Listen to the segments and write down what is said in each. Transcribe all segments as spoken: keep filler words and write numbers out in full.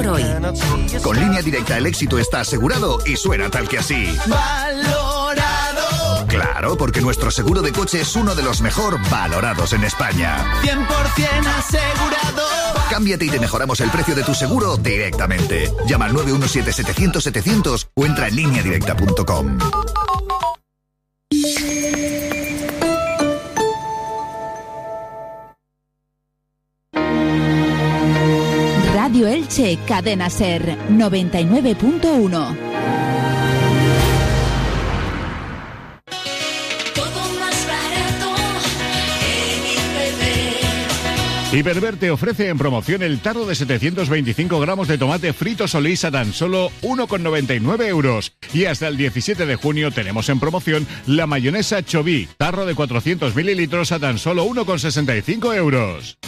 hoy. Con Línea Directa el éxito está asegurado y suena tal que así. Valorado. Claro, porque nuestro seguro de coche es uno de los mejor valorados en España. cien por ciento asegurado. Cámbiate y te mejoramos el precio de tu seguro directamente. Llama al nueve uno siete setecientos setecientos o entra en línea directa punto com. Radio Elche, Cadena Ser, noventa y nueve punto uno. Hiperver te ofrece en promoción el tarro de setecientos veinticinco gramos de tomate frito Solís a tan solo uno con noventa y nueve euros. Y hasta el diecisiete de junio tenemos en promoción la mayonesa Choví, tarro de cuatrocientos mililitros a tan solo uno con sesenta y cinco euros.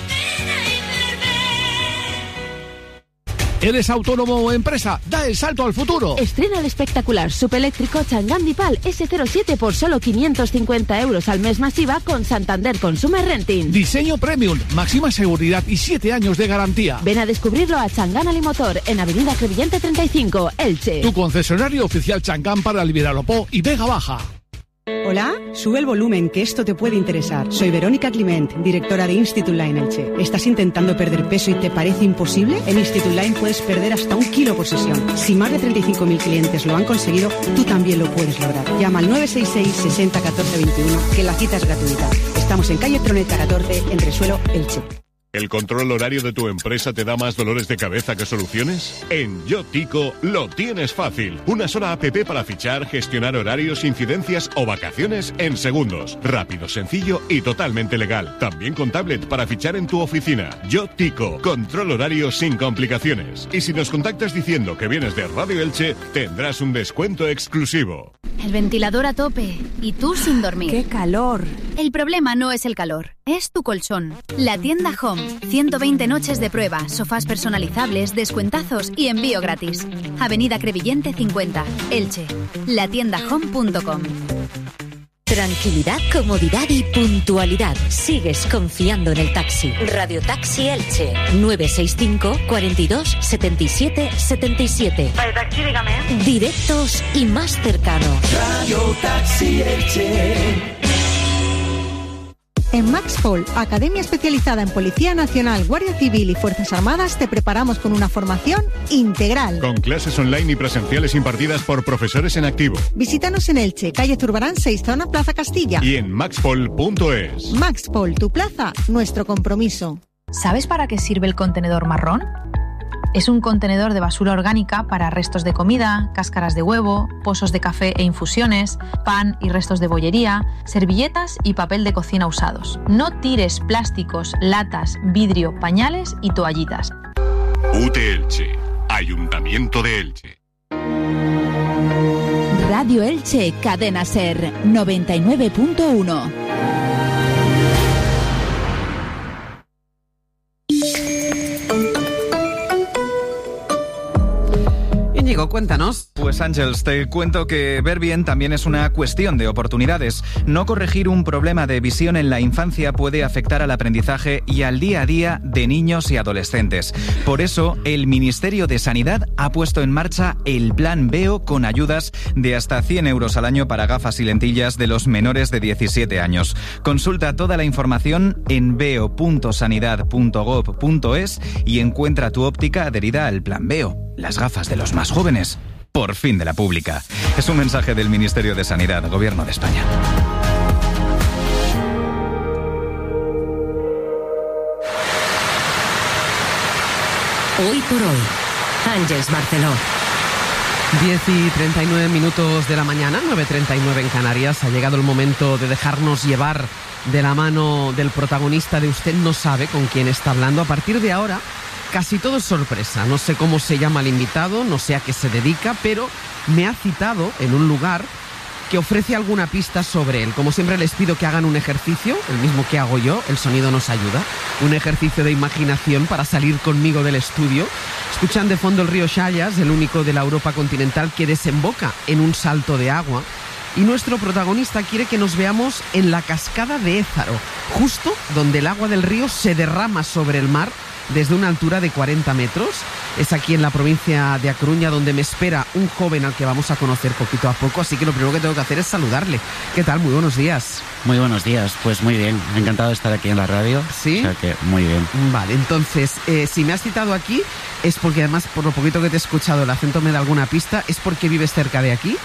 ¿Eres autónomo o empresa? ¡Da el salto al futuro! Estrena el espectacular subeléctrico Chang'an Dipal ese cero siete por solo quinientos cincuenta euros al mes masiva con Santander Consumer Renting. Diseño premium, máxima seguridad y siete años de garantía. Ven a descubrirlo a Chang'an Alimotor en Avenida Crevillente treinta y cinco, Elche. Tu concesionario oficial Chang'an para el Viralopó y Vega Baja. Hola, sube el volumen, que esto te puede interesar. Soy Verónica Climent, directora de Institute Line Elche. ¿Estás intentando perder peso y te parece imposible? En Institute Line puedes perder hasta un kilo por sesión. Si más de treinta y cinco mil clientes lo han conseguido, tú también lo puedes lograr. Llama al nueve seis seis, sesenta, catorce veintiuno, que la cita es gratuita. Estamos en calle Troneta catorce, en Resuelo, Elche. ¿El control horario de tu empresa te da más dolores de cabeza que soluciones? En Yotico lo tienes fácil. Una sola app para fichar, gestionar horarios, incidencias o vacaciones en segundos. Rápido, sencillo y totalmente legal. También con tablet para fichar en tu oficina. Yotico, control horario sin complicaciones. Y si nos contactas diciendo que vienes de Radio Elche, tendrás un descuento exclusivo. El ventilador a tope y tú sin dormir. ¡Qué calor! El problema no es el calor, es tu colchón. La tienda Home. ciento veinte noches de prueba, sofás personalizables, descuentazos y envío gratis. Avenida Crevillente cincuenta, Elche. la tienda home punto com. Tranquilidad, comodidad y puntualidad. Sigues confiando en el taxi. Radio Taxi Elche. nueve seis cinco, cuarenta y dos, setenta y siete, setenta y siete. Vale, taxi, dígame. Directos y más cercanos. Radio Taxi Elche. En Maxpol, academia especializada en Policía Nacional, Guardia Civil y Fuerzas Armadas, te preparamos con una formación integral. Con clases online y presenciales impartidas por profesores en activo. Visítanos en Elche, calle Zurbarán seis, zona Plaza Castilla. Y en maxpol punto es. Maxpol, tu plaza, nuestro compromiso. ¿Sabes para qué sirve el contenedor marrón? Es un contenedor de basura orgánica para restos de comida, cáscaras de huevo, pozos de café e infusiones, pan y restos de bollería, servilletas y papel de cocina usados. No tires plásticos, latas, vidrio, pañales y toallitas. U T Elche, Ayuntamiento de Elche. Radio Elche, Cadena Ser, noventa y nueve punto uno. Íñigo, cuéntanos. Pues Ángeles, te cuento que ver bien también es una cuestión de oportunidades. No corregir un problema de visión en la infancia puede afectar al aprendizaje y al día a día de niños y adolescentes. Por eso, el Ministerio de Sanidad ha puesto en marcha el Plan Veo con ayudas de hasta cien euros al año para gafas y lentillas de los menores de diecisiete años. Consulta toda la información en veo punto sanidad punto gob punto es y encuentra tu óptica adherida al Plan Veo. Las gafas de los más jóvenes, por fin de la pública. Es un mensaje del Ministerio de Sanidad, Gobierno de España. Hoy por hoy, Ángeles Barceló. diez y treinta y nueve minutos de la mañana, nueve y treinta y nueve en Canarias. Ha llegado el momento de dejarnos llevar de la mano del protagonista de Usted no sabe con quién está hablando. A partir de ahora, casi todo es sorpresa. No sé cómo se llama el invitado, no sé a qué se dedica, pero me ha citado en un lugar que ofrece alguna pista sobre él. Como siempre les pido que hagan un ejercicio, el mismo que hago yo, el sonido nos ayuda, un ejercicio de imaginación para salir conmigo del estudio. Escuchan de fondo el río Xallas, el único de la Europa continental que desemboca en un salto de agua. Y nuestro protagonista quiere que nos veamos en la cascada de Ézaro, justo donde el agua del río se derrama sobre el mar desde una altura de cuarenta metros. Es aquí en la provincia de A Coruña, donde me espera un joven al que vamos a conocer poquito a poco, así que lo primero que tengo que hacer es saludarle. ¿Qué tal? Muy buenos días. Muy buenos días, pues muy bien, encantado de estar aquí en la radio. ¿Sí? O sea que muy bien. Vale, entonces, eh, si me has citado aquí, es porque además, por lo poquito que te he escuchado, el acento me da alguna pista, ¿es porque vives cerca de aquí?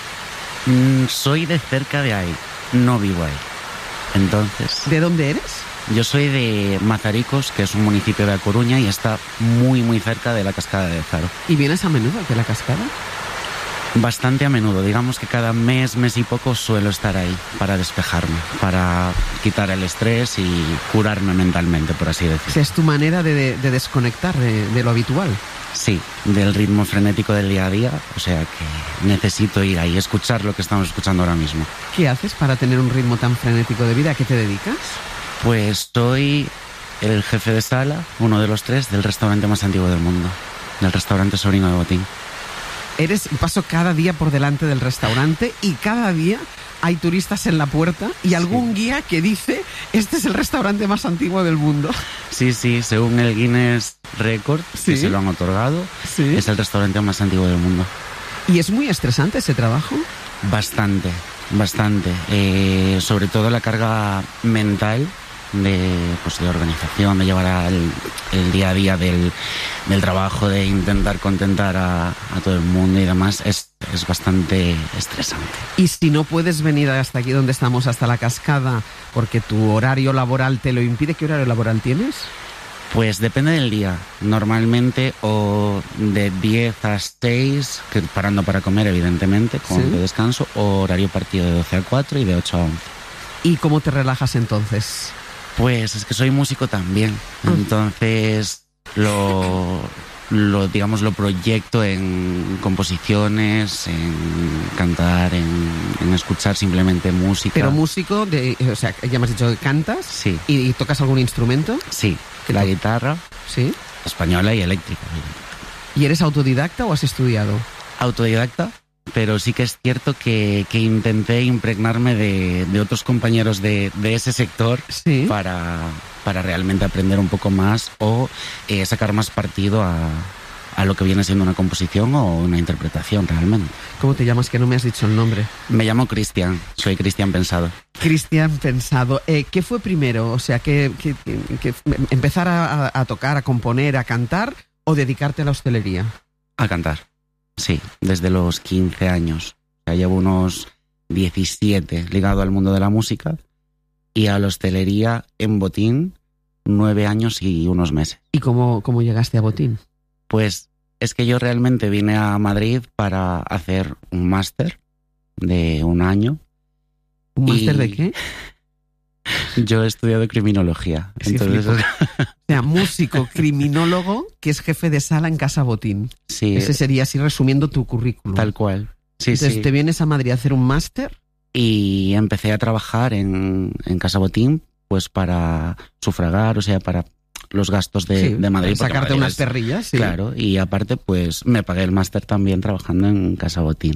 Mm, soy de cerca de ahí, no vivo ahí. Entonces... ¿De dónde eres? Yo soy de Mazaricos, que es un municipio de A Coruña y está muy, muy cerca de la Cascada de Zaro. ¿Y vienes a menudo aquí a la cascada? Bastante a menudo, digamos que cada mes, mes y poco suelo estar ahí para despejarme, para quitar el estrés y curarme mentalmente, por así decirlo. O sea, es tu manera de, de, de desconectar de, de lo habitual. Sí, del ritmo frenético del día a día, o sea que necesito ir ahí, escuchar lo que estamos escuchando ahora mismo. ¿Qué haces para tener un ritmo tan frenético de vida? ¿A qué te dedicas? Pues soy el jefe de sala, uno de los tres, del restaurante más antiguo del mundo, del restaurante Sobrino de Botín. Eres, paso cada día por delante del restaurante y cada día hay turistas en la puerta y algún sí. guía que dice, este es el restaurante más antiguo del mundo. Sí, sí, según el Guinness Record, ¿sí? que se lo han otorgado, sí. es el restaurante más antiguo del mundo. ¿Y es muy estresante ese trabajo? Bastante, bastante. Eh, sobre todo la carga mental de, pues, de organización, de llevar al, el día a día del, del trabajo, de intentar contentar a, a todo el mundo y demás, es, es bastante estresante. Y si no puedes venir hasta aquí donde estamos, hasta la cascada, porque tu horario laboral te lo impide, ¿qué horario laboral tienes? Pues depende del día. Normalmente o de diez a seis, que parando para comer, evidentemente, con ¿sí? descanso, o horario partido de doce a cuatro y de ocho a once. ¿Y cómo te relajas entonces? Pues es que soy músico también, ah. entonces lo, lo, digamos, lo proyecto en composiciones, en cantar, en, en escuchar simplemente música. Pero músico, de, o sea, ya me has dicho que cantas, sí. ¿Y, y tocas algún instrumento? Sí, la guitarra, sí, española y eléctrica. ¿Y eres autodidacta o has estudiado? Autodidacta. Pero sí que es cierto que, que intenté impregnarme de, de otros compañeros de, de ese sector ¿sí? para, para realmente aprender un poco más o eh, sacar más partido a, a lo que viene siendo una composición o una interpretación realmente. ¿Cómo te llamas? Que no me has dicho el nombre. Me llamo Cristian, soy Cristian Pensado. Cristian Pensado. Eh, ¿Qué fue primero? O sea, ¿que, que, que empezar a, a tocar, a componer, a cantar o dedicarte a la hostelería? A cantar. Sí, desde los quince años. O sea, llevo unos diecisiete ligado al mundo de la música y a la hostelería en Botín nueve años y unos meses. ¿Y cómo, cómo llegaste a Botín? Pues es que yo realmente vine a Madrid para hacer un máster de un año. ¿Un máster de qué? Yo he estudiado criminología. Sí, entonces... O sea, músico, criminólogo, que es jefe de sala en Casa Botín. Sí. Ese sería así resumiendo tu currículum. Tal cual. Sí, Entonces sí. te vienes a Madrid a hacer un máster. Y empecé a trabajar en, en Casa Botín, pues para sufragar, o sea, para los gastos de, sí, de Madrid. Sacarte Madrid unas es, perrillas. Sí. Claro, y aparte pues me pagué el máster también trabajando en Casa Botín.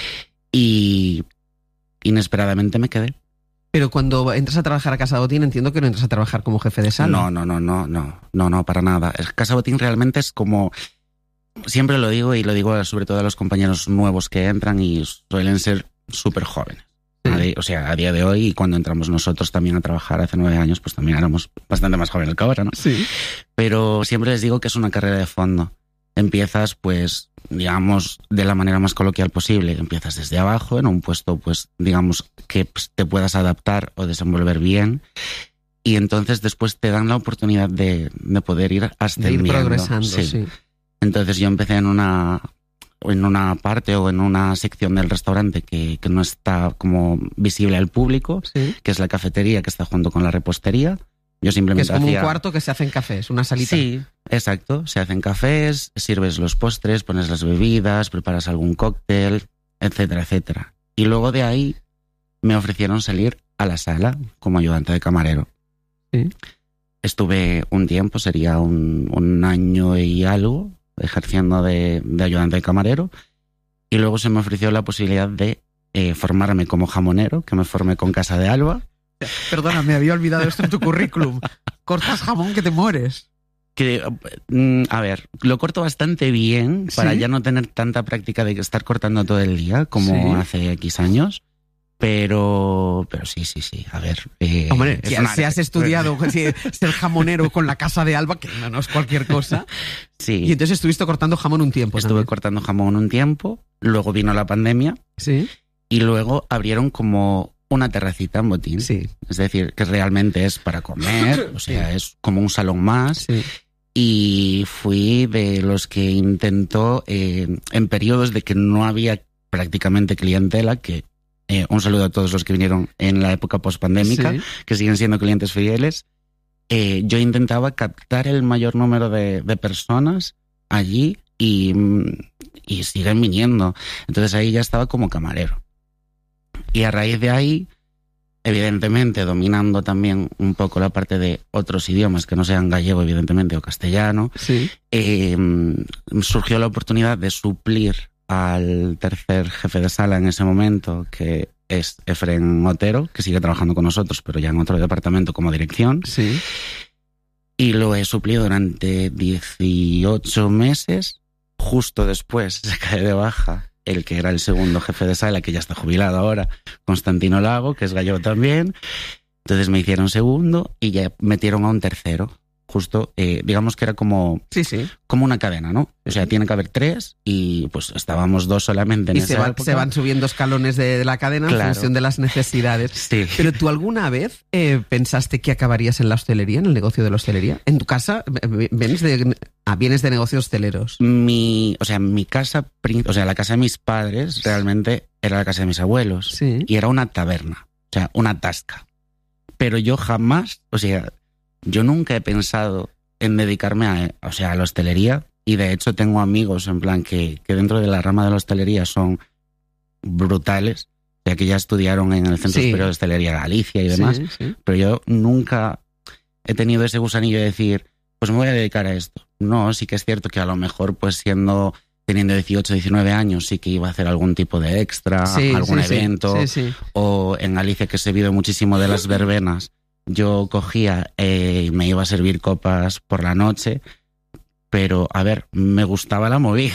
Y inesperadamente me quedé. Pero cuando entras a trabajar a Casa Botín, entiendo que no entras a trabajar como jefe de sala. No, no, no, no, no, no, no, para nada. Casa Botín realmente es como, siempre lo digo y lo digo sobre todo a los compañeros nuevos que entran y suelen ser súper jóvenes. Sí. O sea, a día de hoy, y cuando entramos nosotros también a trabajar hace nueve años, pues también éramos bastante más jóvenes que ahora, ¿no? Sí. Pero siempre les digo que es una carrera de fondo. Empiezas, pues, digamos, de la manera más coloquial posible. Empiezas desde abajo, en un puesto, pues, digamos, que te puedas adaptar o desenvolver bien. Y entonces después te dan la oportunidad de, de poder ir ascendiendo. De ir progresando, sí. sí. Entonces yo empecé en una, en una parte o en una sección del restaurante que, que no está como visible al público, sí. que es la cafetería que está junto con la repostería. Yo simplemente que es como hacía... un cuarto que se hacen cafés, una salita. Sí, exacto. Se hacen cafés, sirves los postres, pones las bebidas, preparas algún cóctel, etcétera, etcétera. Y luego de ahí me ofrecieron salir a la sala como ayudante de camarero. Sí. Estuve un tiempo, sería un, un año y algo, ejerciendo de, de ayudante de camarero. Y luego se me ofreció la posibilidad de eh, formarme como jamonero, que me formé con Casa de Alba. Perdona, me había olvidado esto en tu currículum. Cortas jamón que te mueres. Que, a ver, lo corto bastante bien para ¿Sí? ya no tener tanta práctica de estar cortando todo el día como ¿Sí? hace X años. Pero, pero sí, sí, sí. A ver. Eh, Hombre, es si, una- si has estudiado si, ser jamonero con la Casa de Alba, que no, no es cualquier cosa. Sí. Y entonces estuviste cortando jamón un tiempo. Estuve también. cortando jamón un tiempo, luego vino la pandemia. Sí. Y luego abrieron como una terracita en Botín. Sí. Es decir, que realmente es para comer, o sea, es como un salón más. Sí. Y fui de los que intentó, eh, en periodos de que no había prácticamente clientela, que eh, un saludo a todos los que vinieron en la época pospandémica, Sí. que siguen siendo clientes fieles, eh, yo intentaba captar el mayor número de, de personas allí y, y siguen viniendo. Entonces ahí ya estaba como camarero. Y a raíz de ahí, evidentemente dominando también un poco la parte de otros idiomas que no sean gallego, evidentemente, o castellano, Sí. eh, surgió la oportunidad de suplir al tercer jefe de sala en ese momento, que es Efren Otero, que sigue trabajando con nosotros, pero ya en otro departamento como dirección. Sí. Y lo he suplido durante dieciocho meses. Justo después se cae de baja el que era el segundo jefe de sala, que ya está jubilado ahora, Constantino Lago, que es gallego también. Entonces me hicieron segundo y ya metieron a un tercero. Justo, eh, digamos que era como, Sí, sí. como una cadena, ¿no? O sea, tiene que haber tres y pues estábamos dos solamente en Y esa se, va- época. se van subiendo escalones de, de la cadena en Claro. función de las necesidades. Sí. Pero tú alguna vez eh, pensaste que acabarías en la hostelería, en el negocio de la hostelería. En tu casa eh, vienes de, ah, vienes de negocios hosteleros. Mi, o sea, mi casa, prin- o sea, la casa de mis padres realmente era la casa de mis abuelos. Sí. Y era una taberna, o sea, una tasca. Pero yo jamás, o sea, yo nunca he pensado en dedicarme a, o sea, a la hostelería. Y de hecho tengo amigos en plan que, que dentro de la rama de la hostelería son brutales. O sea, que ya estudiaron en el Centro Sí. Superior de Hostelería Galicia y demás. Sí, sí. Pero yo nunca he tenido ese gusanillo de decir, pues me voy a dedicar a esto. No, sí que es cierto que a lo mejor, pues siendo, teniendo dieciocho, diecinueve años, sí que iba a hacer algún tipo de extra, Sí, algún sí, sí. evento. Sí, sí. O en Galicia, que se vive muchísimo de las verbenas, yo cogía eh, y me iba a servir copas por la noche. Pero, a ver, me gustaba la movida.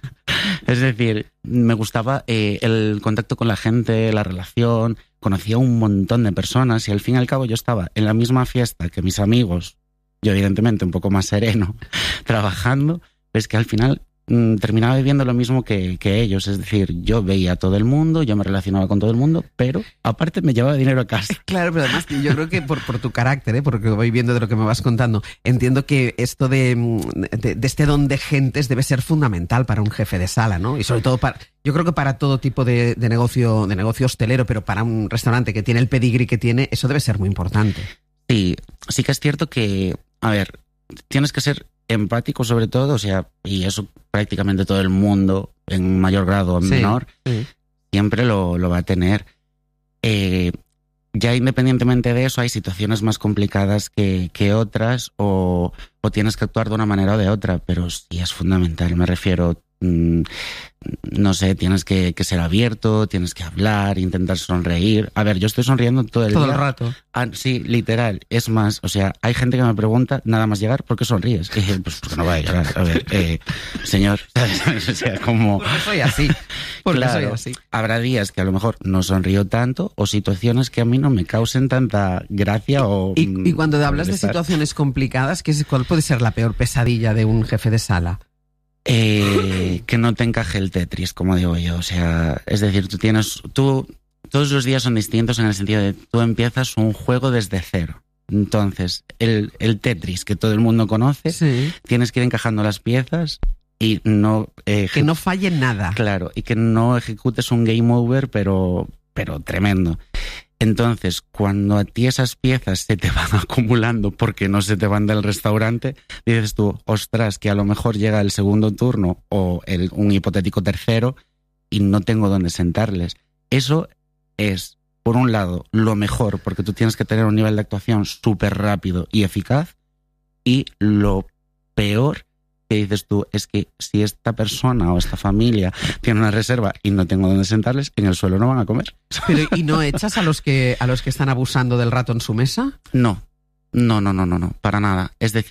Es decir, me gustaba eh, el contacto con la gente, la relación, conocía un montón de personas y al fin y al cabo yo estaba en la misma fiesta que mis amigos, yo evidentemente un poco más sereno, trabajando, pues que al final mm, terminaba viviendo lo mismo que, que ellos. Es decir, yo veía a todo el mundo, yo me relacionaba con todo el mundo, pero aparte me llevaba dinero a casa. Claro, pero además yo creo que por, por tu carácter, ¿eh? Porque voy viendo de lo que me vas contando, entiendo que esto de, de, de este don de gentes debe ser fundamental para un jefe de sala, ¿no? Y sobre todo para, yo creo que para todo tipo de, de negocio, de negocio hostelero, pero para un restaurante que tiene el pedigrí que tiene, eso debe ser muy importante. Sí, sí que es cierto que, a ver, tienes que ser empático sobre todo, o sea, y eso prácticamente todo el mundo, en mayor grado o en Sí, menor, sí. siempre lo, lo va a tener. Eh, ya independientemente de eso, hay situaciones más complicadas que, que otras, o, o tienes que actuar de una manera o de otra, pero sí es fundamental, me refiero, mm, no sé, tienes que, que ser abierto, tienes que hablar, intentar sonreír. A ver, yo estoy sonriendo todo el Todo día. el rato. Ah, sí, literal. Es más, o sea, hay gente que me pregunta, nada más llegar, ¿por qué sonríes? Eh, pues porque no va a llegar. A ver, eh, señor, ¿sabes? O sea, como... Porque soy así. Porque Claro, soy así. habrá días que a lo mejor no sonrío tanto o situaciones que a mí no me causen tanta gracia o... Y, y cuando mm, hablas de malestar. situaciones complicadas, ¿qué es, ¿cuál puede ser la peor pesadilla de un jefe de sala? Eh, que no te encaje el Tetris, como digo yo. O sea, es decir, tú tienes... tú Todos los días son distintos en el sentido de tú empiezas un juego desde cero. Entonces, el, el Tetris que todo el mundo conoce, Sí. tienes que ir encajando las piezas y no... eh, Que no falle nada. Claro, y que no ejecutes un game over, pero, pero tremendo. Entonces, cuando a ti esas piezas se te van acumulando porque no se te van del restaurante, dices tú, ostras, que a lo mejor llega el segundo turno o el, un hipotético tercero y no tengo dónde sentarles. Eso es, por un lado, lo mejor, porque tú tienes que tener un nivel de actuación súper rápido y eficaz, y lo peor que dices tú es que si esta persona o esta familia tiene una reserva y no tengo dónde sentarles, en el suelo no van a comer. Pero, ¿y no echas a los que a los que están abusando del rato en su mesa? No, no, no, no, no, no, para nada. Es decir,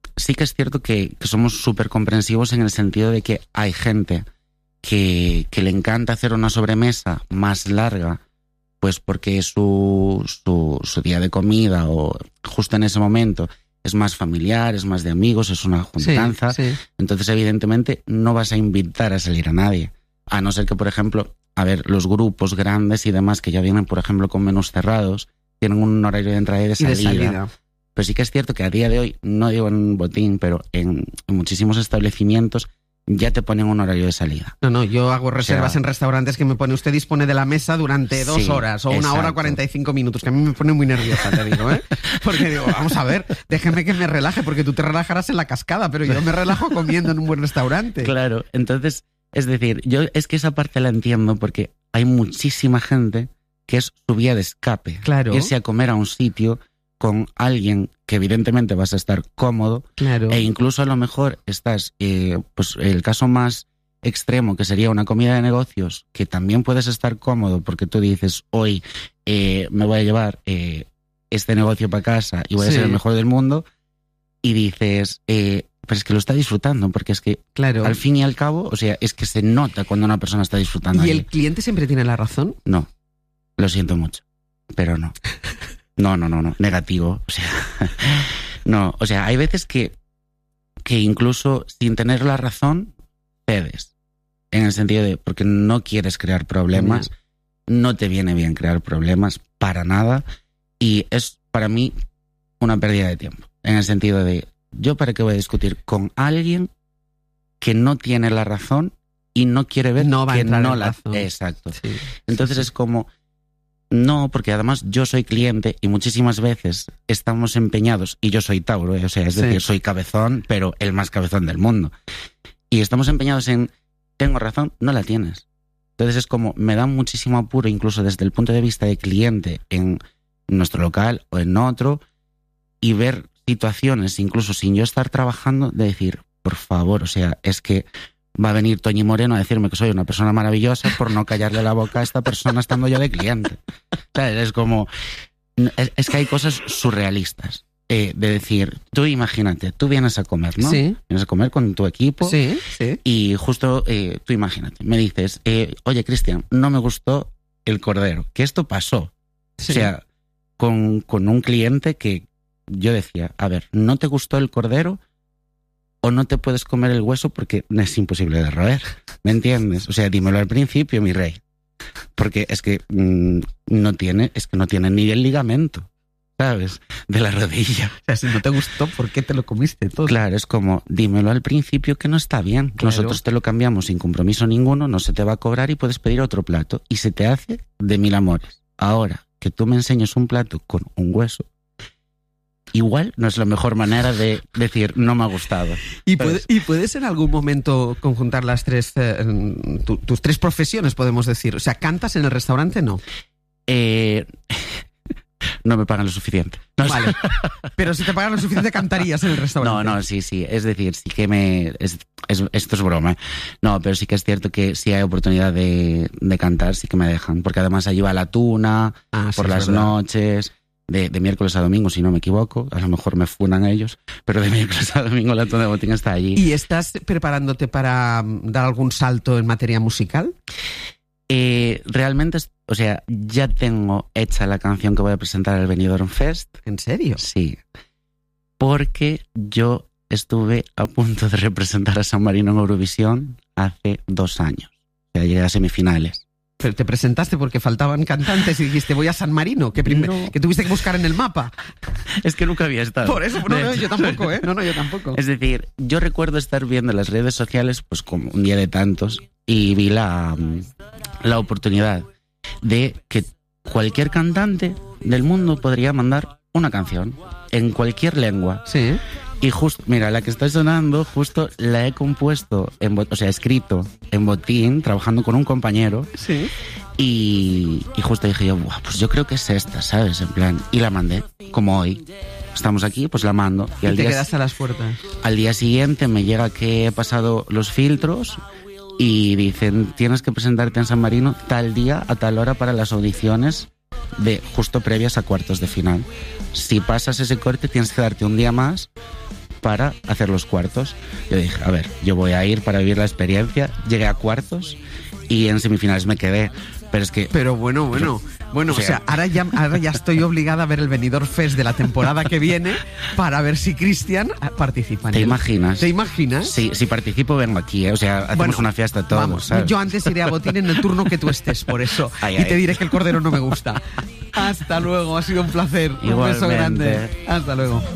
sí que es cierto que, que somos súper comprensivos en el sentido de que hay gente que, que le encanta hacer una sobremesa más larga, pues porque su, su, su día de comida o justo en ese momento es más familiar, es más de amigos, es una juntanza. Sí, sí. Entonces, evidentemente, no vas a invitar a salir a nadie. A no ser que, por ejemplo, a ver, los grupos grandes y demás que ya vienen, por ejemplo, con menús cerrados, tienen un horario de entrada y de salida. Y de salida. Pero sí que es cierto que a día de hoy, no digo en Botín, pero en, en muchísimos establecimientos ya te ponen un horario de salida. No, no, yo hago reservas, o sea, en restaurantes que me pone, usted dispone de la mesa durante dos sí, horas o una exacto. hora cuarenta y cinco minutos, que a mí me pone muy nerviosa, te digo, ¿eh? Porque digo, vamos a ver, déjeme que me relaje, porque tú te relajarás en la cascada, pero yo me relajo comiendo en un buen restaurante. Claro, entonces, es decir, yo es que esa parte la entiendo porque hay muchísima gente que es su vía de escape. Claro. Irse a comer a un sitio con alguien que evidentemente vas a estar cómodo, claro. E incluso a lo mejor estás, eh, pues el caso más extremo que sería una comida de negocios, que también puedes estar cómodo porque tú dices, hoy eh, me voy a llevar eh, este negocio para casa y voy sí. a ser el mejor del mundo, y dices, eh, pero es que lo está disfrutando, porque es que claro. al fin y al cabo, o sea, es que se nota cuando una persona está disfrutando. ¿Y allí. el cliente siempre tiene la razón? No, lo siento mucho, pero no. No, no, no, no, negativo, o sea, no, o sea, hay veces que, que incluso sin tener la razón, cedes, en el sentido de, porque no quieres crear problemas, mm. no te viene bien crear problemas, para nada, y es para mí una pérdida de tiempo, en el sentido de, ¿yo para qué voy a discutir con alguien que no tiene la razón y no quiere ver no va que a entrar no en la... razón. Exacto. Sí, Entonces sí, sí. es como... No, porque además yo soy cliente y muchísimas veces estamos empeñados, y yo soy Tauro, ¿eh? O sea, es decir, sí. soy cabezón, pero el más cabezón del mundo. Y estamos empeñados en, tengo razón, no la tienes. Entonces es como, me da muchísimo apuro, incluso desde el punto de vista de cliente, en nuestro local o en otro, y ver situaciones, incluso sin yo estar trabajando, de decir, por favor, o sea, es que va a venir Toñi Moreno a decirme que soy una persona maravillosa por no callarle la boca a esta persona estando yo de cliente. ¿Sabes? Es como... Es, es que hay cosas surrealistas. Eh, de decir, tú imagínate, tú vienes a comer, ¿no? Sí. Vienes a comer con tu equipo. Sí, sí. Y justo, eh, tú imagínate, me dices, eh, oye, Cristian, no me gustó el cordero. Que esto pasó. Sí. O sea, con, con un cliente que yo decía, a ver, ¿no te gustó el cordero? O no te puedes comer el hueso porque es imposible de roer. ¿Me entiendes? O sea, dímelo al principio, mi rey. Porque es que mmm, no tiene, es que no tiene ni el ligamento, ¿sabes? De la rodilla. O sea, si no te gustó, ¿por qué te lo comiste todo? Claro, es como, dímelo al principio que no está bien. Claro. Nosotros te lo cambiamos sin compromiso ninguno, no se te va a cobrar y puedes pedir otro plato. Y se te hace de mil amores. Ahora, que tú me enseñes un plato con un hueso, igual no es la mejor manera de decir no me ha gustado. ¿Y, puede, ¿y puedes en algún momento conjuntar las tres, eh, tu, tus tres profesiones, podemos decir? O sea, ¿cantas en el restaurante? No. Eh, no me pagan lo suficiente. No, vale. Pero si te pagan lo suficiente, cantarías en el restaurante. No, no, sí, sí. Es decir, sí que me... Es, es, esto es broma. No, pero sí que es cierto que si hay oportunidad de, de cantar, sí que me dejan. Porque además allí va la tuna, ah, por sí, las noches... De, de miércoles a domingo, si no me equivoco, a lo mejor me funan a ellos, pero de miércoles a domingo la tuna de Botín está allí. ¿Y estás preparándote para dar algún salto en materia musical? Eh, realmente, o sea, ya tengo hecha la canción que voy a presentar al Benidorm Fest. ¿En serio? Sí, porque yo estuve a punto de representar a San Marino en Eurovisión hace dos años. O sea, llegué a semifinales. Pero te presentaste porque faltaban cantantes y dijiste, voy a San Marino, que, prim- no. que tuviste que buscar en el mapa. Es que nunca había estado. Por eso, no, no, yo tampoco, ¿eh? No, no, yo tampoco. Es decir, yo recuerdo estar viendo las redes sociales, pues como un día de tantos, y vi la, la oportunidad de que cualquier cantante del mundo podría mandar una canción en cualquier lengua. Sí. Y justo, mira, la que está sonando, justo la he compuesto, en, o sea, escrito en Botín, trabajando con un compañero. Sí. Y, y justo dije yo, pues yo creo que es esta, ¿sabes? En plan, y la mandé, como hoy. Estamos aquí, pues la mando. Y, y al te día, quedaste a las puertas. Al día siguiente me llega que he pasado los filtros y dicen, tienes que presentarte en San Marino tal día, a tal hora para las audiciones de justo previas a cuartos de final. Si pasas ese corte, tienes que darte un día más para hacer los cuartos. Yo dije, a ver, yo voy a ir para vivir la experiencia. Llegué a cuartos y en semifinales me quedé. Pero es que... Pero bueno, bueno, bueno, o sea, o sea ahora, ya, ahora ya estoy obligada a ver el Benidorm Fest de la temporada que viene para ver si Cristian participa en ¿Te él. imaginas? ¿Te imaginas? Sí, si participo vengo aquí, ¿eh? O sea, hacemos bueno, una fiesta todos, vamos, ¿sabes? Yo antes iré a Botín en el turno que tú estés, por eso. Ay, y ay. te diré que el cordero no me gusta. Hasta luego, ha sido un placer. Igualmente. Un beso grande. Hasta luego.